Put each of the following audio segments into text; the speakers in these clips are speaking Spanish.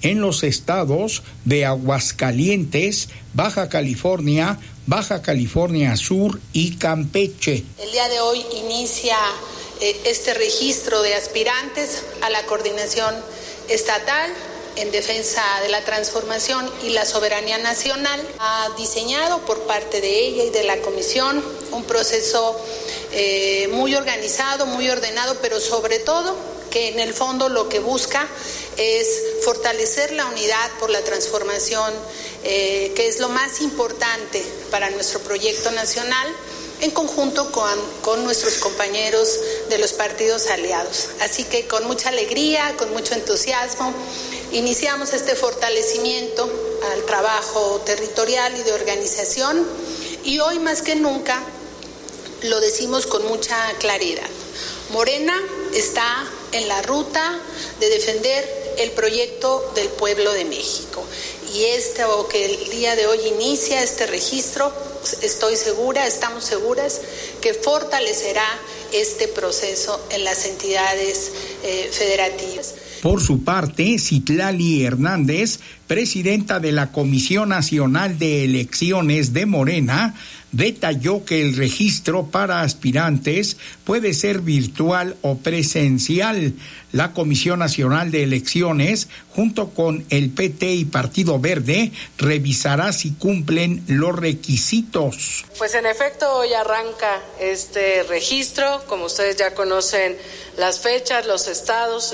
en los estados de Aguascalientes, Baja California Sur y Campeche. El día de hoy inicia este registro de aspirantes a la coordinación estatal en defensa de la transformación y la soberanía nacional. Ha diseñado por parte de ella y de la comisión un proceso muy organizado, muy ordenado, pero sobre todo que en el fondo lo que busca es fortalecer la unidad por la transformación, que es lo más importante para nuestro proyecto nacional, en conjunto con nuestros compañeros de los partidos aliados. Así que con mucha alegría, con mucho entusiasmo, iniciamos este fortalecimiento al trabajo territorial y de organización, y hoy más que nunca lo decimos con mucha claridad. Morena está en la ruta de defender el proyecto del pueblo de México, y que el día de hoy inicia este registro, estamos seguras que fortalecerá este proceso en las entidades federativas. Por su parte, Citlali Hernández, presidenta de la Comisión Nacional de Elecciones de Morena, detalló que el registro para aspirantes puede ser virtual o presencial. La Comisión Nacional de Elecciones, junto con el PT y Partido Verde, revisará si cumplen los requisitos. Pues en efecto, hoy arranca este registro. Como ustedes ya conocen las fechas, los estados,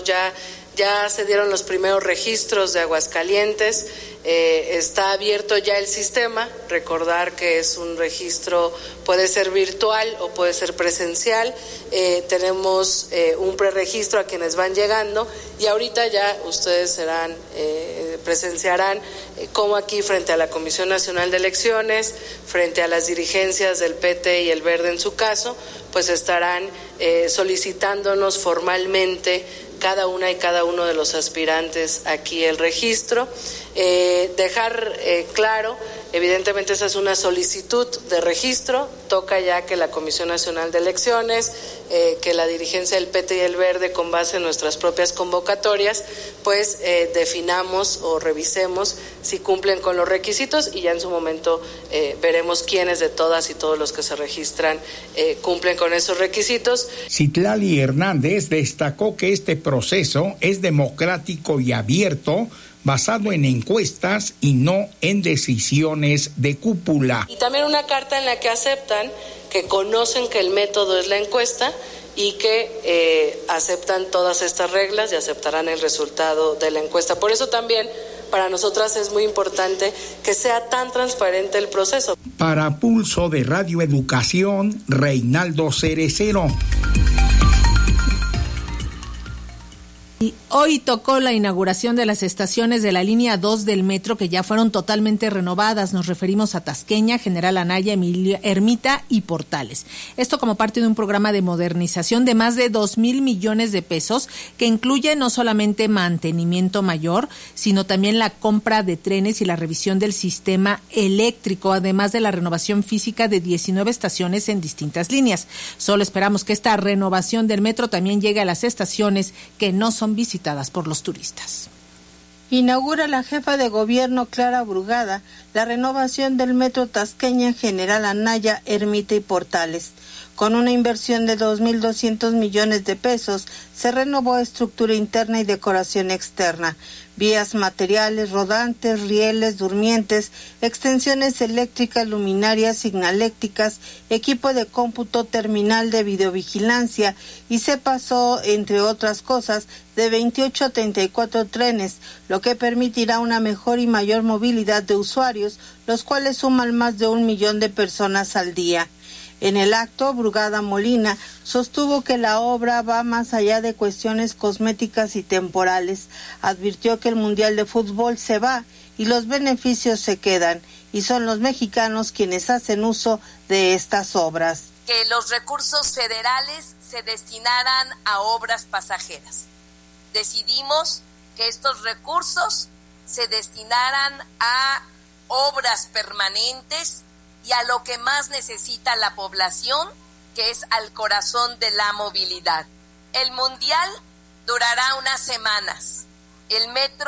ya se dieron los primeros registros de Aguascalientes. Está abierto ya el sistema. Recordar que es un registro, puede ser virtual o puede ser presencial. Tenemos un preregistro a quienes van llegando, y ahorita ya ustedes presenciarán cómo aquí frente a la Comisión Nacional de Elecciones, frente a las dirigencias del PT y el Verde en su caso, pues estarán solicitándonos formalmente cada una y cada uno de los aspirantes aquí el registro. Dejar claro, evidentemente esa es una solicitud de registro, toca ya que la Comisión Nacional de Elecciones, que la dirigencia del PT y el Verde, con base en nuestras propias convocatorias, pues definamos o revisemos si cumplen con los requisitos, y ya en su momento veremos quiénes de todas y todos los que se registran cumplen con esos requisitos. Citlali Hernández destacó que este proceso es democrático y abierto, basado en encuestas y no en decisiones de cúpula. Y también una carta en la que aceptan que conocen que el método es la encuesta y que aceptan todas estas reglas y aceptarán el resultado de la encuesta. Por eso también para nosotras es muy importante que sea tan transparente el proceso. Para Pulso de Radio Educación, Reinaldo Cerecero. Y hoy tocó la inauguración de las estaciones de la línea 2 del metro, que ya fueron totalmente renovadas. Nos referimos a Tasqueña, General Anaya, Ermita y Portales. Esto como parte de un programa de modernización de más de 2,000 millones de pesos, que incluye no solamente mantenimiento mayor, sino también la compra de trenes y la revisión del sistema eléctrico, además de la renovación física de 19 estaciones en distintas líneas. Solo esperamos que esta renovación del metro también llegue a las estaciones que no son visitadas por los turistas. Inaugura la jefa de gobierno Clara Brugada la renovación del metro Tasqueña, General Anaya, Ermita y Portales. Con una inversión de 2,200 millones de pesos, se renovó estructura interna y decoración externa, vías materiales, rodantes, rieles, durmientes, extensiones eléctricas, luminarias, signalécticas, equipo de cómputo, terminal de videovigilancia, y se pasó, entre otras cosas, de 28 a 34 trenes, lo que permitirá una mejor y mayor movilidad de usuarios, los cuales suman más de 1 millón de personas al día. En el acto, Brugada Molina sostuvo que la obra va más allá de cuestiones cosméticas y temporales. Advirtió que el Mundial de Fútbol se va y los beneficios se quedan, y son los mexicanos quienes hacen uso de estas obras. Que los recursos federales se destinaran a obras pasajeras. Decidimos que estos recursos se destinaran a obras permanentes y a lo que más necesita la población, que es al corazón de la movilidad. El Mundial durará unas semanas. El metro